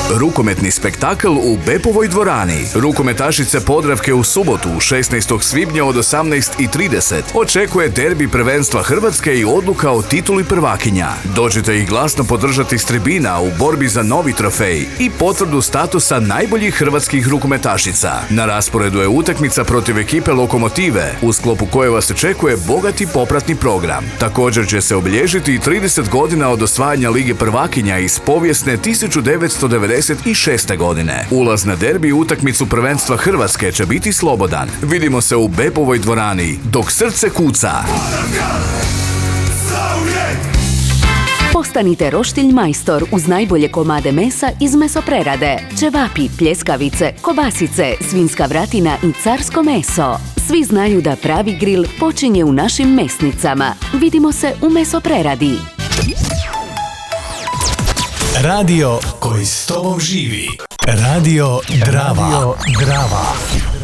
Rukometni spektakl u Bepovoj dvorani. Rukometašice Podravke u subotu 16. svibnja od 18:30 očekuje derbi prvenstva Hrvatske i odluka o tituli prvakinja. Dođite ih glasno podržati s tribina u borbi za novi trofej i potvrdu statusa najboljih hrvatskih rukometašica. Na rasporedu je utakmica protiv ekipe Lokomotive, u sklopu koje vas očekuje bogati popratni program. Također će se obilježiti i 30 godina od osvajanja Lige prvakinja iz povijesne 1996. godine. Ulaz na derbi utakmicu prvenstva Hrvatske će biti slobodan. Vidimo se u Bepovoj dvorani, dok srce kuca. Postanite roštilj majstor uz najbolje komade mesa iz mesoprerade. Ćevapi, pljeskavice, kobasice, svinjska vratina i carsko meso. Svi znaju da pravi grill počinje u našim mesnicama. Vidimo se u mesopreradi. Radio koji s tobom živi. Radio Drava.